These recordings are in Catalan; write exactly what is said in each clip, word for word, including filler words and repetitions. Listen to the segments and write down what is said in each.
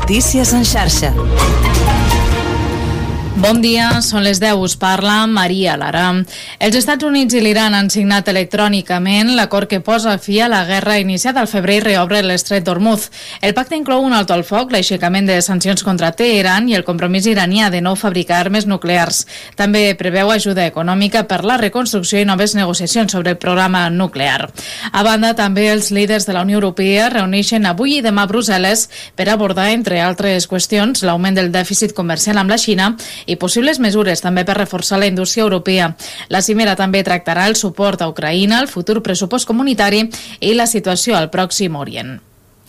Notícies en xarxa. Bon dia, són les deu, us parla Maria Lara. Els Estats Units i l'Iran han signat electrònicament l'acord que posa fi a la guerra iniciada al febrer i reobre l'estret d'Hormuz. El pacte inclou un alto al foc, l'aixecament de sancions contra Teheran i el compromís iranià de no fabricar armes nuclears. També preveu ajuda econòmica per la reconstrucció i noves negociacions sobre el programa nuclear. A banda, també els líders de la Unió Europea reuneixen avui i demà a Brussel·les per abordar, entre altres qüestions, l'augment del dèficit comercial amb la Xina i possibles mesures també per reforçar la indústria europea. La cimera també tractarà el suport a Ucraïna, el futur pressupost comunitari i la situació al Pròxim Orient.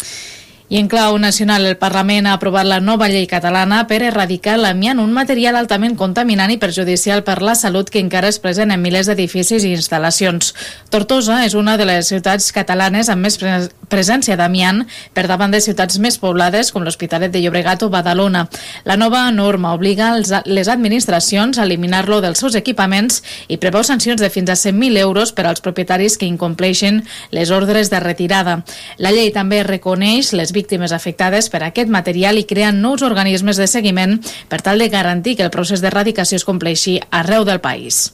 I en clau nacional, el Parlament ha aprovat la nova llei catalana per erradicar l'amiant, un material altament contaminant i perjudicial per la salut que encara és present en milers d'edificis i instal·lacions. Tortosa és una de les ciutats catalanes amb més pre presència d'amiant per davant de ciutats més poblades com l'Hospitalet de Llobregat o Badalona. La nova norma obliga els, les administracions a eliminar-lo dels seus equipaments i preveu sancions de fins a cent mil euros per als propietaris que incompleixin les ordres de retirada. La llei també reconeix les víctimes afectades per aquest material i creen nous organismes de seguiment per tal de garantir que el procés d'erradicació es compleixi arreu del país.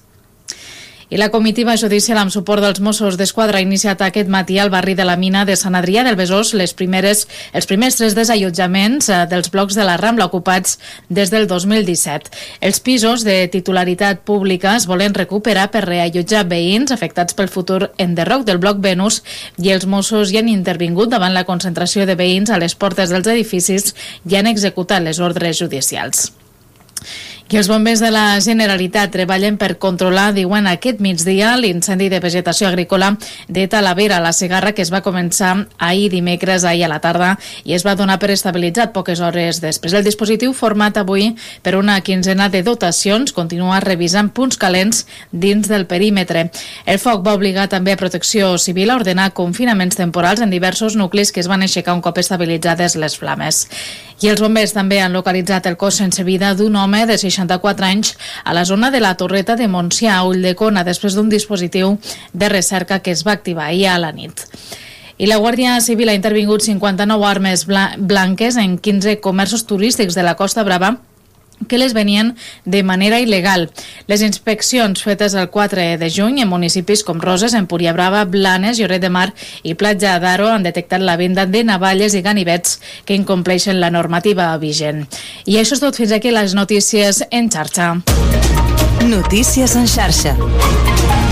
I la comitiva judicial amb suport dels Mossos d'Esquadra ha iniciat aquest matí al barri de la Mina de Sant Adrià del Besòs les primeres, els primers tres desallotjaments eh, dels blocs de la Rambla ocupats des del dos mil disset. Els pisos de titularitat pública es volen recuperar per reallotjar veïns afectats pel futur enderroc del bloc Venus i els Mossos hi han intervingut davant la concentració de veïns a les portes dels edificis i han executat les ordres judicials. I els bombers de la Generalitat treballen per controlar, diuen aquest migdia, l'incendi de vegetació agrícola de Talavera, a la Segarra, que es va començar ahir dimecres, ahir a la tarda, i es va donar per estabilitzat poques hores després. El dispositiu, format avui per una quinzena de dotacions, continua revisant punts calents dins del perímetre. El foc va obligar també a Protecció Civil a ordenar confinaments temporals en diversos nuclis que es van aixecar un cop estabilitzades les flames. I els bombers també han localitzat el cos sense vida d'un home de seixanta-quatre anys a la zona de la Torreta de Montsià, a Ulldecona, després d'un dispositiu de recerca que es va activar ahir a la nit. I la Guàrdia Civil ha intervingut cinquanta-nou armes blanques en quinze comerços turístics de la Costa Brava que les venien de manera il·legal. Les inspeccions fetes el quatre de juny en municipis com Roses, Empúria Brava, Blanes, Lloret de Mar i Platja d'Aro han detectat la venda de navalles i ganivets que incompleixen la normativa vigent. I això és tot, fins aquí les notícies en xarxa. Notícies en xarxa.